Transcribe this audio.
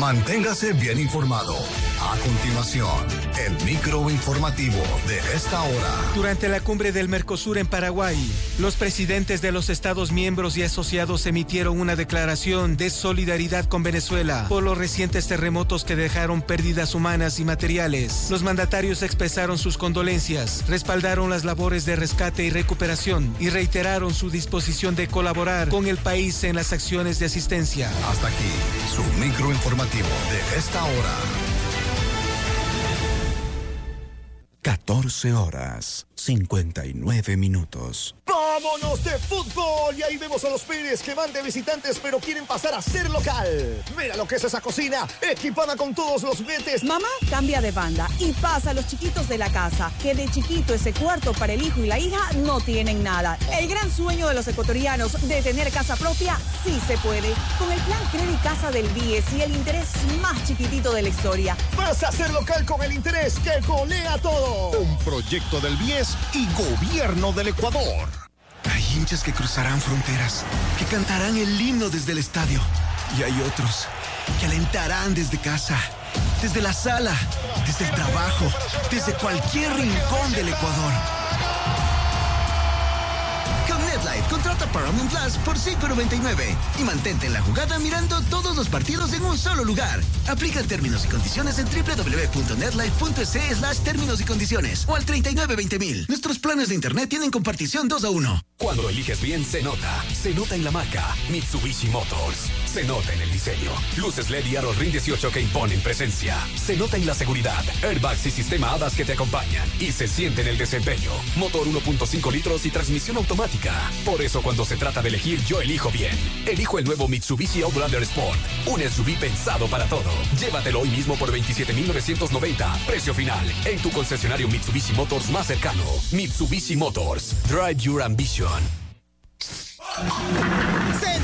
Manténgase bien informado. A continuación, el microinformativo de esta hora. Durante la cumbre del Mercosur en Paraguay, los presidentes de los Estados miembros y asociados emitieron una declaración de solidaridad con Venezuela por los recientes terremotos que dejaron pérdidas humanas y materiales. Los mandatarios expresaron sus condolencias, respaldaron las labores de rescate y recuperación y reiteraron su disposición de colaborar con el país en las acciones de asistencia. Hasta aquí, su microinformativo de esta hora. 14:59. ¡Vámonos de fútbol! Y ahí vemos a los Pérez que van de visitantes pero quieren pasar a ser local. Mira lo que es esa cocina, equipada con todos los metes. Mamá cambia de banda y pasa a los chiquitos de la casa, que de chiquito ese cuarto para el hijo y la hija no tienen nada. El gran sueño de los ecuatorianos de tener casa propia sí se puede. Con el plan Credit Casa del BIES y el interés más chiquitito de la historia. Pasa a ser local con el interés que golea todo. Un proyecto del BIES y Gobierno del Ecuador. Hay hinchas que cruzarán fronteras, que cantarán el himno desde el estadio. Y hay otros que alentarán desde casa, desde la sala, desde el trabajo, desde cualquier rincón del Ecuador. Con NetLife, contrata Paramount Plus por $5.99 y mantente en la jugada mirando todos los partidos en un solo lugar. Aplican términos y condiciones en www.netlife.es/términos y condiciones o al 3920.000. Nuestros planes de internet tienen compartición 2-a-1. Cuando eliges bien, se nota. Se nota en la marca Mitsubishi Motors. Se nota en el diseño. Luces LED y aros RIN 18 que imponen presencia. Se nota en la seguridad. Airbags y sistema ADAS que te acompañan. Y se siente en el desempeño. Motor 1.5 litros y transmisión automática. Por eso cuando se trata de elegir, yo elijo bien. Elijo el nuevo Mitsubishi Outlander Sport. Un SUV pensado para todo. Llévatelo hoy mismo por $27,990. Precio final. En tu concesionario Mitsubishi Motors más cercano. Mitsubishi Motors. Drive your ambition.